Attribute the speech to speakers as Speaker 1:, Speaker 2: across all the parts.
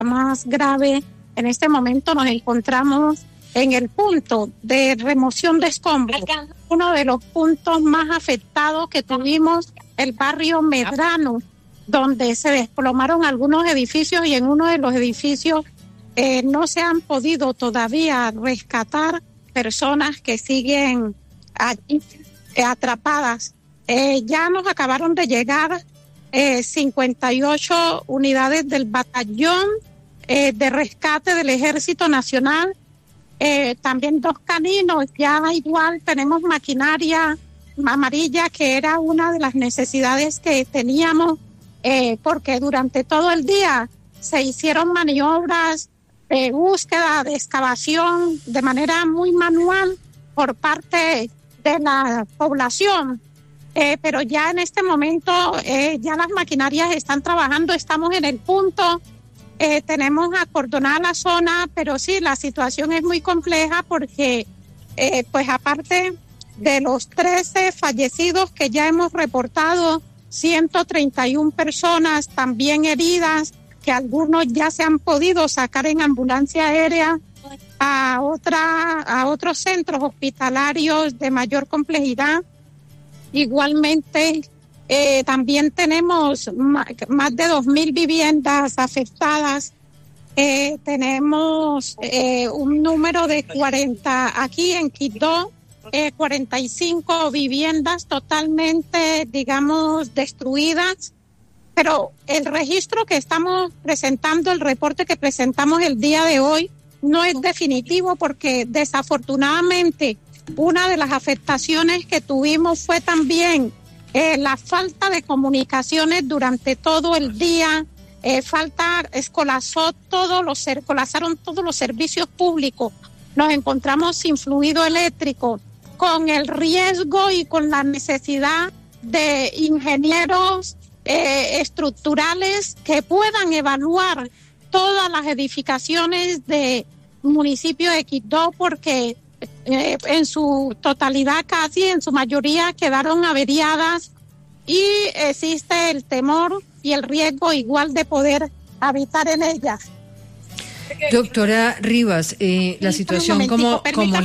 Speaker 1: más grave. En este momento nos encontramos en el punto de remoción de escombros, uno de los puntos más afectados que tuvimos, el barrio Medrano, donde se desplomaron algunos edificios y en uno de los edificios no se han podido todavía rescatar personas que siguen allí atrapadas. Ya nos acabaron de llegar 58 unidades del batallón de rescate del Ejército Nacional, también 2 caninos. Ya igual tenemos maquinaria amarilla, que era una de las necesidades que teníamos, porque durante todo el día se hicieron maniobras de búsqueda, de excavación de manera muy manual por parte de la población, pero ya en este momento ya las maquinarias están trabajando, estamos en el punto, tenemos acordonada la zona, pero sí, la situación es muy compleja porque pues aparte de los 13 fallecidos que ya hemos reportado, 131 personas también heridas, que algunos ya se han podido sacar en ambulancia aérea a otros centros hospitalarios de mayor complejidad. Igualmente, también tenemos más de 2.000 viviendas afectadas. Tenemos un número de 40 aquí en Quibdó, 45 viviendas totalmente, digamos, destruidas. Pero el registro que estamos presentando, el reporte que presentamos el día de hoy, no es definitivo porque desafortunadamente una de las afectaciones que tuvimos fue también la falta de comunicaciones durante todo el día, colapsaron todos los servicios públicos, nos encontramos sin fluido eléctrico, con el riesgo y con la necesidad de ingenieros estructurales que puedan evaluar todas las edificaciones de municipio de Quibdó, porque en su totalidad, casi en su mayoría, quedaron averiadas y existe el temor y el riesgo igual de poder habitar en ellas.
Speaker 2: Doctora Rivas, la situación como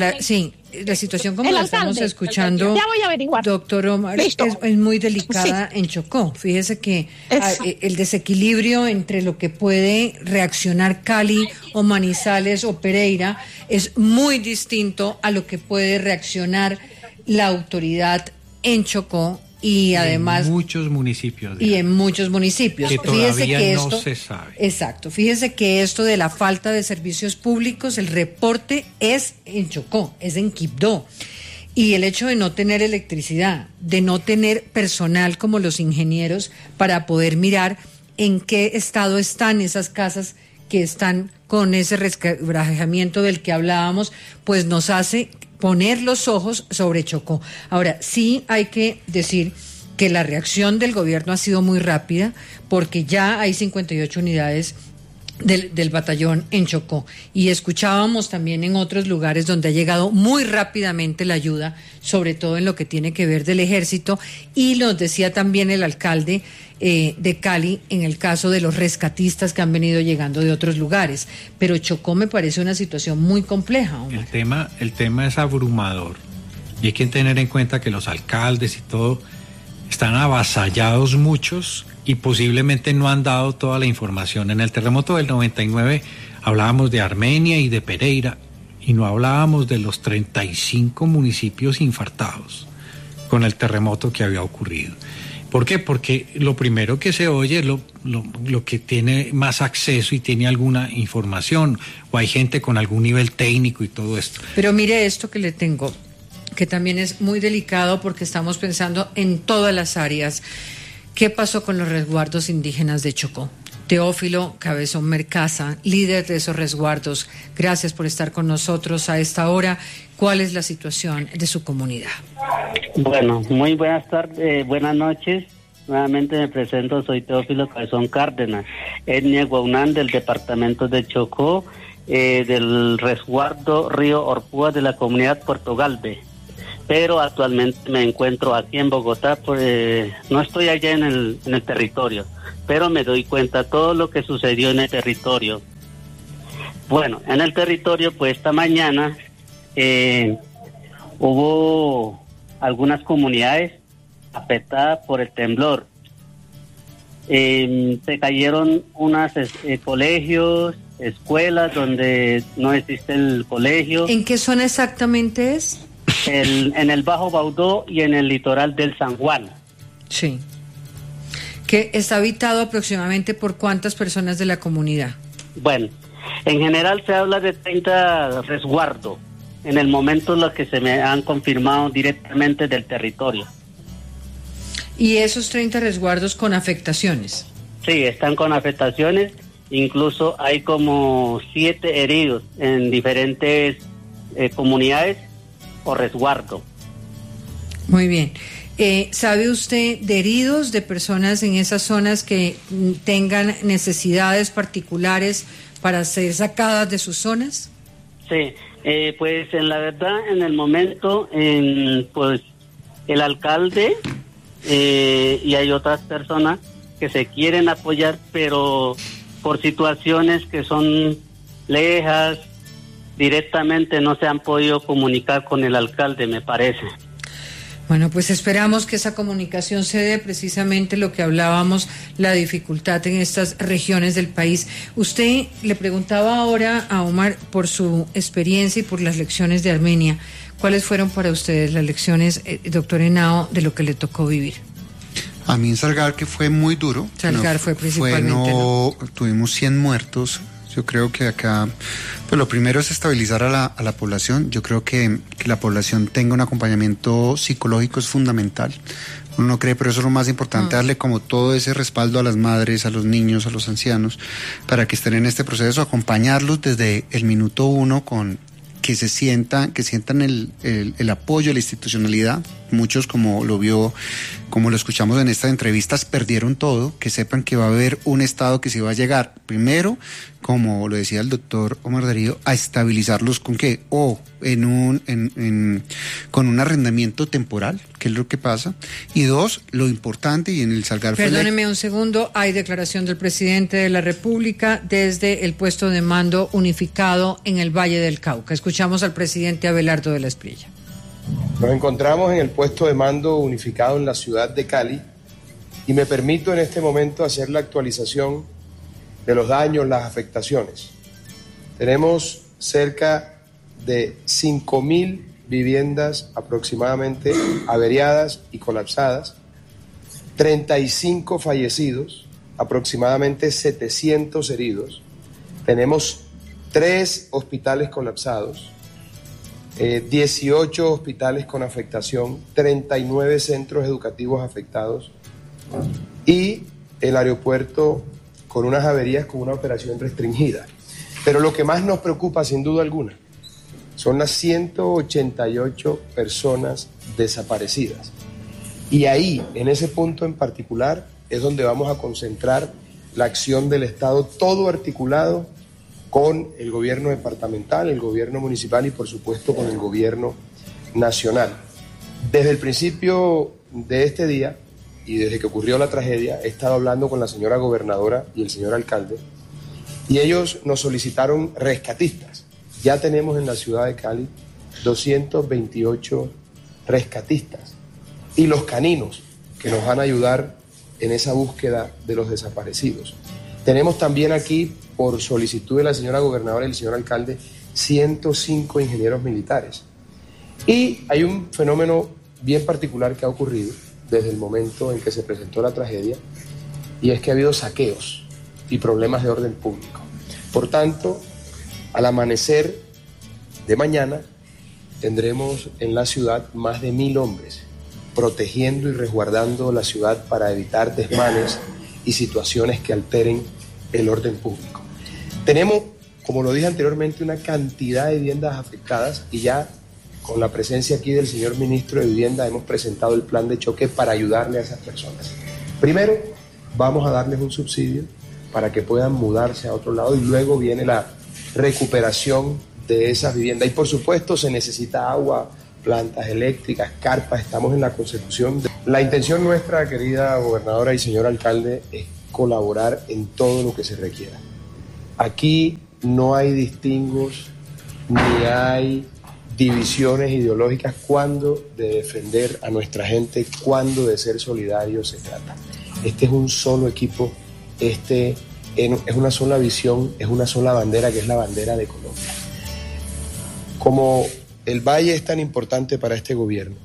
Speaker 2: la estamos escuchando,
Speaker 1: ya voy a averiguar.
Speaker 2: Doctor Omar, es muy delicada en Chocó. Fíjese que el desequilibrio entre lo que puede reaccionar Cali o Manizales o Pereira es muy distinto a lo que puede reaccionar la autoridad en Chocó. Y además
Speaker 3: en muchos municipios.
Speaker 2: En muchos municipios.
Speaker 3: Que todavía no se sabe.
Speaker 2: Exacto. Fíjese que esto de la falta de servicios públicos, el reporte es en Chocó, es en Quibdó. Y el hecho de no tener electricidad, de no tener personal como los ingenieros para poder mirar en qué estado están esas casas que están con ese resquebrajamiento del que hablábamos, pues nos hace poner los ojos sobre Chocó. Ahora, sí hay que decir que la reacción del gobierno ha sido muy rápida, porque ya hay 58 unidades del batallón en Chocó, y escuchábamos también en otros lugares donde ha llegado muy rápidamente la ayuda, sobre todo en lo que tiene que ver del ejército, y nos decía también el alcalde de Cali en el caso de los rescatistas que han venido llegando de otros lugares. Pero Chocó me parece una situación muy compleja, Omar.
Speaker 3: El tema es abrumador, y hay que tener en cuenta que los alcaldes y todo están avasallados muchos, y posiblemente no han dado toda la información. En el terremoto del 99 hablábamos de Armenia y de Pereira, y no hablábamos de los 35 municipios infartados con el terremoto que había ocurrido. ¿Por qué? Porque lo primero que se oye es lo que tiene más acceso y tiene alguna información, o hay gente con algún nivel técnico y todo esto.
Speaker 2: Pero mire esto que le tengo, que también es muy delicado, porque estamos pensando en todas las áreas. ¿Qué pasó con los resguardos indígenas de Chocó? Teófilo Cabezón Mercaza, líder de esos resguardos, gracias por estar con nosotros a esta hora. ¿Cuál es la situación de su comunidad?
Speaker 4: Bueno, muy buenas tardes, buenas noches. Nuevamente me presento, soy Teófilo Cabezón Cárdenas, etnia Guaunán del departamento de Chocó, del resguardo Río Orpúa de la comunidad Puerto Galve. Pero actualmente me encuentro aquí en Bogotá, no estoy allá en el territorio, pero me doy cuenta de todo lo que sucedió en el territorio. Bueno, en el territorio, pues esta mañana hubo algunas comunidades afectadas por el temblor. Se cayeron unos colegios, escuelas donde no existe el colegio.
Speaker 2: ¿En qué zona exactamente es?
Speaker 4: En el Bajo Baudó y en el litoral del San Juan.
Speaker 2: Sí. ¿Que está habitado aproximadamente por cuántas personas de la comunidad?
Speaker 4: Bueno, en general se habla de 30 resguardos, en el momento los que se me han confirmado directamente del territorio.
Speaker 2: ¿Y esos 30 resguardos con afectaciones?
Speaker 4: Sí, están con afectaciones, incluso hay como 7 heridos en diferentes comunidades o resguardo.
Speaker 2: Muy bien. ¿Sabe usted de heridos, de personas en esas zonas que tengan necesidades particulares para ser sacadas de sus zonas?
Speaker 4: Sí, pues en la verdad, en el momento, pues el alcalde y hay otras personas que se quieren apoyar, pero por situaciones que son lejas, directamente no se han podido comunicar con el alcalde, me parece.
Speaker 2: Bueno, pues esperamos que esa comunicación se dé, precisamente lo que hablábamos, la dificultad en estas regiones del país. Usted le preguntaba ahora a Omar por su experiencia y por las lecciones de Armenia. ¿Cuáles fueron para ustedes las lecciones, doctor Henao, de lo que le tocó vivir?
Speaker 5: A mí en Salgar, que fue muy duro.
Speaker 2: Salgar fue principalmente.
Speaker 5: Tuvimos 100 muertos. Yo creo que acá, pues lo primero es estabilizar a la población. Yo creo que la población tenga un acompañamiento psicológico es fundamental. Uno no cree, pero eso es lo más importante, darle como todo ese respaldo a las madres, a los niños, a los ancianos, para que estén en este proceso, acompañarlos desde el minuto 1 con que sientan el apoyo, la institucionalidad. Muchos, como lo escuchamos en estas entrevistas, perdieron todo, que sepan que va a haber un Estado que se va a llegar, primero, como lo decía el doctor Omar Darío, a estabilizarlos con qué, con un arrendamiento temporal, que es lo que pasa, y 2, lo importante, y en el Salgar
Speaker 2: Perdóneme un segundo, hay declaración del presidente de la República desde el puesto de mando unificado en el Valle del Cauca. Escuchamos al presidente Abelardo de la Espriella.
Speaker 6: Nos encontramos en el puesto de mando unificado en la ciudad de Cali y me permito en este momento hacer la actualización de los daños, las afectaciones. Tenemos cerca de 5.000 viviendas aproximadamente averiadas y colapsadas, 35 fallecidos, aproximadamente 700 heridos. Tenemos 3 hospitales colapsados, 18 hospitales con afectación, 39 centros educativos afectados y el aeropuerto con unas averías con una operación restringida. Pero lo que más nos preocupa, sin duda alguna, son las 188 personas desaparecidas. Y ahí, en ese punto en particular, es donde vamos a concentrar la acción del Estado, todo articulado con el gobierno departamental, el gobierno municipal y por supuesto con el gobierno nacional. Desde el principio de este día y desde que ocurrió la tragedia, he estado hablando con la señora gobernadora y el señor alcalde y ellos nos solicitaron rescatistas. Ya tenemos en la ciudad de Cali 228 rescatistas y los caninos que nos van a ayudar en esa búsqueda de los desaparecidos. Tenemos también aquí, por solicitud de la señora gobernadora y el señor alcalde, 105 ingenieros militares. Y hay un fenómeno bien particular que ha ocurrido desde el momento en que se presentó la tragedia, y es que ha habido saqueos y problemas de orden público. Por tanto, al amanecer de mañana, tendremos en la ciudad más de 1.000 hombres protegiendo y resguardando la ciudad para evitar desmanes y situaciones que alteren el orden público. Tenemos, como lo dije anteriormente, una cantidad de viviendas afectadas y ya con la presencia aquí del señor ministro de Vivienda hemos presentado el plan de choque para ayudarle a esas personas. Primero, vamos a darles un subsidio para que puedan mudarse a otro lado y luego viene la recuperación de esas viviendas. Y por supuesto se necesita agua, plantas eléctricas, carpas, estamos en la consecución. La intención nuestra, querida gobernadora y señor alcalde, es colaborar en todo lo que se requiera. Aquí no hay distingos ni hay divisiones ideológicas cuando de defender a nuestra gente, cuando de ser solidarios se trata. Este es un solo equipo, es una sola visión, es una sola bandera, que es la bandera de Colombia. Como el Valle es tan importante para este gobierno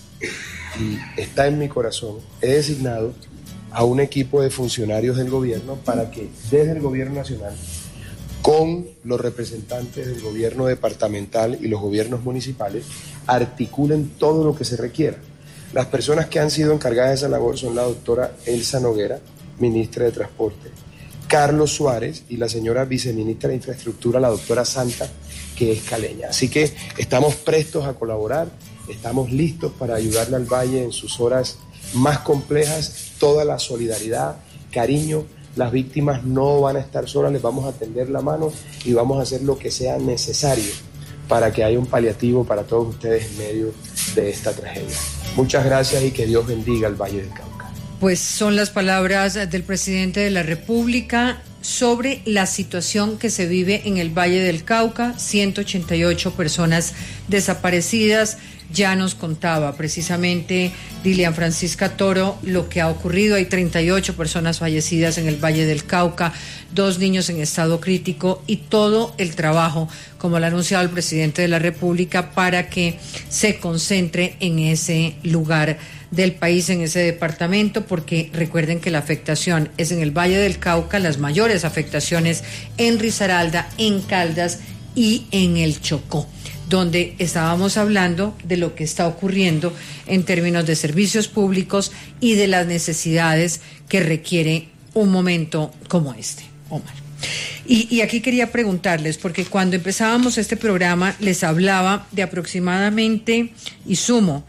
Speaker 6: y está en mi corazón, he designado a un equipo de funcionarios del gobierno para que desde el gobierno nacional, con los representantes del gobierno departamental y los gobiernos municipales, articulen todo lo que se requiera. Las personas que han sido encargadas de esa labor son la doctora Elsa Noguera, ministra de Transporte, Carlos Suárez, y la señora viceministra de Infraestructura, la doctora Santa, que es caleña. Así que estamos prestos a colaborar, estamos listos para ayudarle al Valle en sus horas más complejas, toda la solidaridad, cariño. Las víctimas no van a estar solas, les vamos a tender la mano y vamos a hacer lo que sea necesario para que haya un paliativo para todos ustedes en medio de esta tragedia. Muchas gracias y que Dios bendiga al Valle del Cauca.
Speaker 2: Pues son las palabras del presidente de la República sobre la situación que se vive en el Valle del Cauca, 188 personas desaparecidas. Ya nos contaba precisamente Dilian Francisca Toro lo que ha ocurrido. Hay 38 personas fallecidas en el Valle del Cauca, 2 niños en estado crítico y todo el trabajo, como lo ha anunciado el presidente de la República, para que se concentre en ese lugar del país, en ese departamento, porque recuerden que la afectación es en el Valle del Cauca, las mayores afectaciones en Risaralda, en Caldas y en el Chocó, donde estábamos hablando de lo que está ocurriendo en términos de servicios públicos y de las necesidades que requiere un momento como este, Omar. Y aquí quería preguntarles, porque cuando empezábamos este programa les hablaba de aproximadamente, y sumo,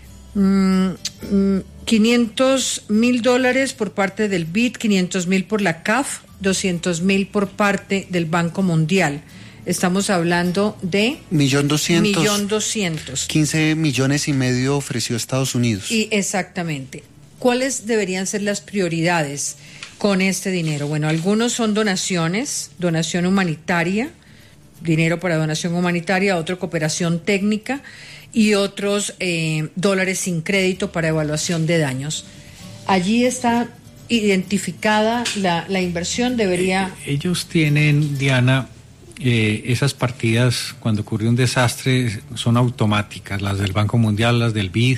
Speaker 2: $500,000 por parte del BID, 500,000 por la CAF, 200,000 por parte del Banco Mundial. Estamos hablando de 1.200.000.
Speaker 5: 15 millones y medio ofreció Estados Unidos.
Speaker 2: Y exactamente. ¿Cuáles deberían ser las prioridades con este dinero? Bueno, algunos son donaciones, donación humanitaria, dinero para donación humanitaria, otro cooperación técnica y otros dólares sin crédito para evaluación de daños. Allí está identificada la inversión, debería...
Speaker 3: Ellos tienen, Diana, esas partidas cuando ocurre un desastre son automáticas, las del Banco Mundial, las del BID,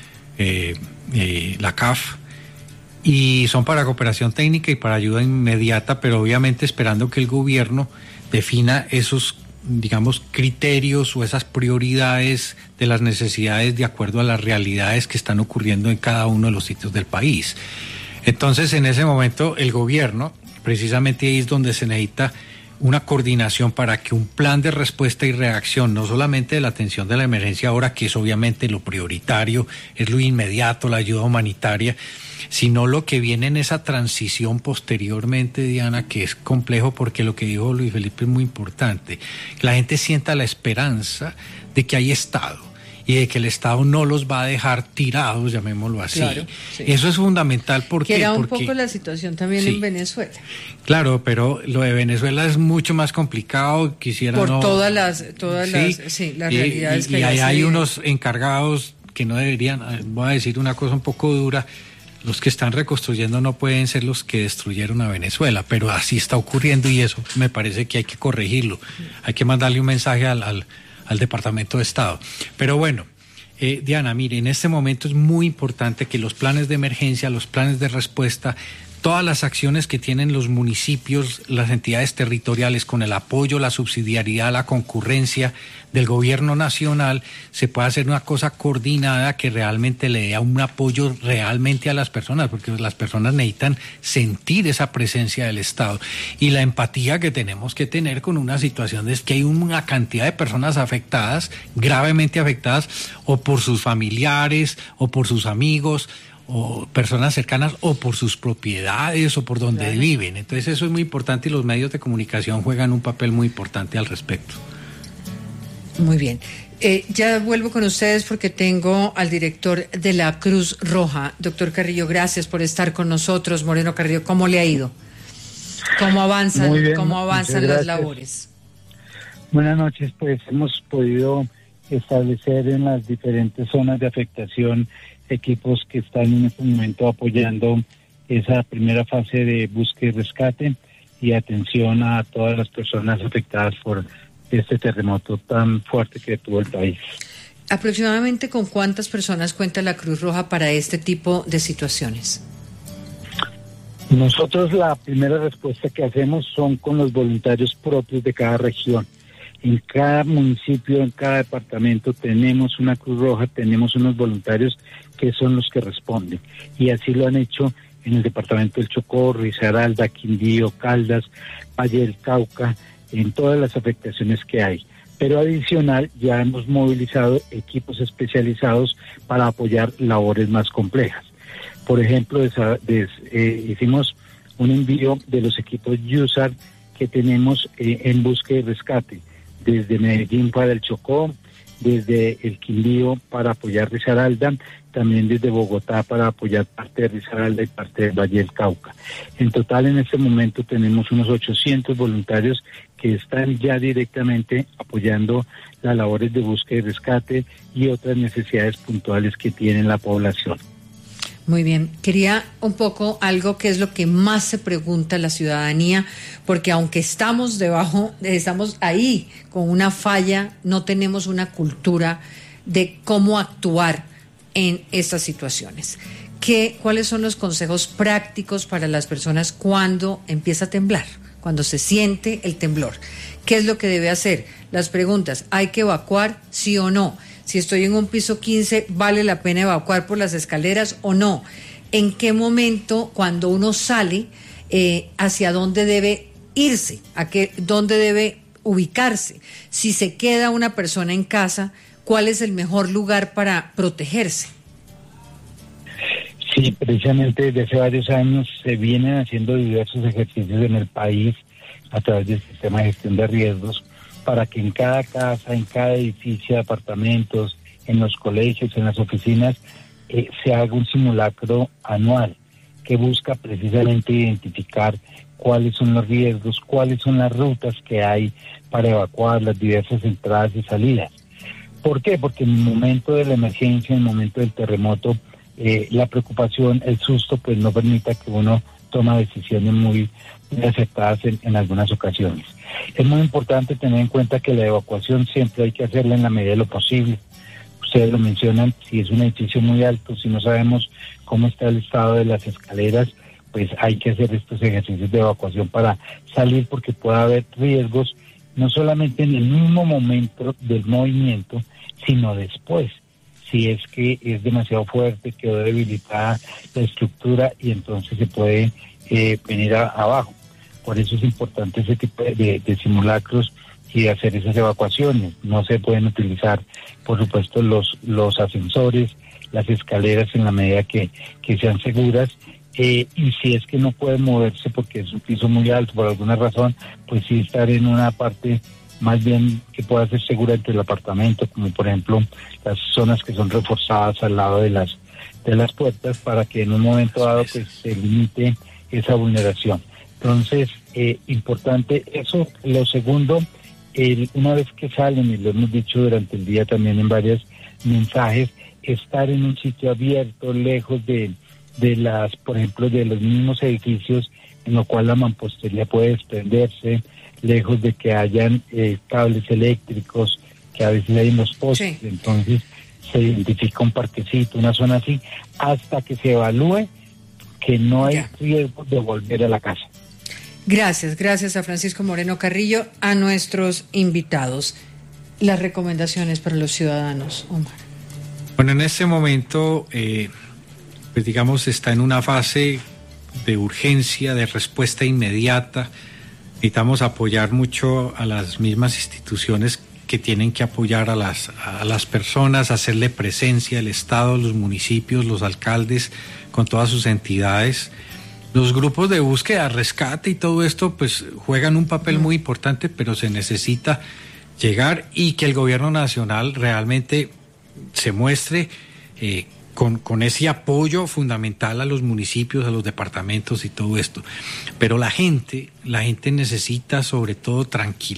Speaker 3: la CAF, y son para cooperación técnica y para ayuda inmediata, pero obviamente esperando que el gobierno defina esos, digamos, criterios o esas prioridades de las necesidades de acuerdo a las realidades que están ocurriendo en cada uno de los sitios del país. Entonces, en ese momento, el gobierno, precisamente ahí es donde se necesita una coordinación para que un plan de respuesta y reacción, no solamente de la atención de la emergencia ahora, que es obviamente lo prioritario, es lo inmediato, la ayuda humanitaria, sino lo que viene en esa transición posteriormente, Diana, que es complejo porque lo que dijo Luis Felipe es muy importante. Que la gente sienta la esperanza de que hay Estado y de que el Estado no los va a dejar tirados, llamémoslo así. Claro, sí. Eso es fundamental porque...
Speaker 2: Que era un poco la situación también en Venezuela.
Speaker 3: Claro, pero lo de Venezuela es mucho más complicado, quisiera
Speaker 2: por todas las realidades que
Speaker 3: hay unos encargados que no deberían, voy a decir una cosa un poco dura, los que están reconstruyendo no pueden ser los que destruyeron a Venezuela, pero así está ocurriendo y eso me parece que hay que corregirlo, hay que mandarle un mensaje al Departamento de Estado. Pero bueno, Diana, mire, en este momento es muy importante que los planes de emergencia, los planes de respuesta, todas las acciones que tienen los municipios, las entidades territoriales, con el apoyo, la subsidiariedad, la concurrencia del gobierno nacional, se pueda hacer una cosa coordinada que realmente le dé un apoyo realmente a las personas, porque las personas necesitan sentir esa presencia del Estado y la empatía que tenemos que tener con una situación de que hay una cantidad de personas afectadas, gravemente afectadas, o por sus familiares, o por sus amigos, o personas cercanas, o por sus propiedades, o por donde viven. Entonces eso es muy importante y los medios de comunicación juegan un papel muy importante al respecto.
Speaker 2: Muy bien. Ya vuelvo con ustedes porque tengo al director de la Cruz Roja. Doctor Carrillo, gracias por estar con nosotros. Moreno Carrillo, ¿cómo le ha ido? ¿Cómo avanzan, las labores?
Speaker 7: Buenas noches, pues hemos podido establecer en las diferentes zonas de afectación equipos que están en este momento apoyando esa primera fase de búsqueda y rescate y atención a todas las personas afectadas por este terremoto tan fuerte que tuvo el país.
Speaker 2: ¿Aproximadamente con cuántas personas cuenta la Cruz Roja para este tipo de situaciones?
Speaker 7: Nosotros la primera respuesta que hacemos son con los voluntarios propios de cada región. En cada municipio, en cada departamento tenemos una Cruz Roja, tenemos unos voluntarios que son los que responden. Y así lo han hecho en el departamento del Chocó, Risaralda, Quindío, Caldas, Valle del Cauca, en todas las afectaciones que hay. Pero adicional ya hemos movilizado equipos especializados para apoyar labores más complejas. Por ejemplo, hicimos un envío de los equipos USAR que tenemos en búsqueda y rescate, desde Medellín para el Chocó, desde el Quindío para apoyar Risaralda, también desde Bogotá para apoyar parte de Risaralda y parte del Valle del Cauca. En total, en este momento tenemos unos 800 voluntarios que están ya directamente apoyando las labores de búsqueda y rescate y otras necesidades puntuales que tiene la población.
Speaker 2: Muy bien, quería un poco algo que es lo que más se pregunta la ciudadanía, porque aunque estamos ahí con una falla, no tenemos una cultura de cómo actuar en estas situaciones. ¿Cuáles son los consejos prácticos para las personas cuando empieza a temblar, cuando se siente el temblor? ¿Qué es lo que debe hacer? Las preguntas, ¿hay que evacuar, sí o no? Si estoy en un piso 15, ¿vale la pena evacuar por las escaleras o no? ¿En qué momento, cuando uno sale, hacia dónde debe irse? ¿Dónde debe ubicarse? Si se queda una persona en casa, ¿cuál es el mejor lugar para protegerse?
Speaker 7: Sí, precisamente desde hace varios años se vienen haciendo diversos ejercicios en el país a través del sistema de gestión de riesgos para que en cada casa, en cada edificio de apartamentos, en los colegios, en las oficinas, se haga un simulacro anual que busca precisamente identificar cuáles son los riesgos, cuáles son las rutas que hay para evacuar, las diversas entradas y salidas. ¿Por qué? Porque en el momento de la emergencia, en el momento del terremoto, la preocupación, el susto, pues no permita que uno tome decisiones muy acertadas en algunas ocasiones. Es muy importante tener en cuenta que la evacuación siempre hay que hacerla en la medida de lo posible. Ustedes lo mencionan, si es un edificio muy alto, si no sabemos cómo está el estado de las escaleras, pues hay que hacer estos ejercicios de evacuación para salir, porque puede haber riesgos no solamente en el mismo momento del movimiento, sino después, si es que es demasiado fuerte, quedó debilitada la estructura y entonces se puede venir abajo. Por eso es importante ese tipo de simulacros y de hacer esas evacuaciones. No se pueden utilizar, por supuesto, los ascensores, las escaleras en la medida que sean seguras. Y si es que no puede moverse porque es un piso muy alto por alguna razón, pues sí estar en una parte más bien que pueda ser segura entre el apartamento, como por ejemplo las zonas que son reforzadas al lado de las puertas, para que en un momento dado pues se limite esa vulneración. Entonces, importante eso. Lo segundo, una vez que salen, y lo hemos dicho durante el día también en varios mensajes, estar en un sitio abierto, lejos de por ejemplo, de los mismos edificios en lo cual la mampostería puede desprenderse, lejos de que hayan cables eléctricos que a veces hay en los postes. Sí. Entonces se identifica un parquecito, una zona así, hasta que se evalúe que no hay riesgo de volver a la casa.
Speaker 2: Gracias a Francisco Moreno Carrillo, a nuestros invitados. Las recomendaciones para los ciudadanos, Omar.
Speaker 3: Bueno, en este momento, pues digamos, está en una fase de urgencia, de respuesta inmediata. Necesitamos apoyar mucho a las mismas instituciones que tienen que apoyar a las personas, hacerle presencia, el Estado, los municipios, los alcaldes, con todas sus entidades. Los grupos de búsqueda, rescate y todo esto, pues juegan un papel muy importante, pero se necesita llegar y que el gobierno nacional realmente se muestre con ese apoyo fundamental a los municipios, a los departamentos y todo esto. Pero la gente necesita sobre todo tranquilidad.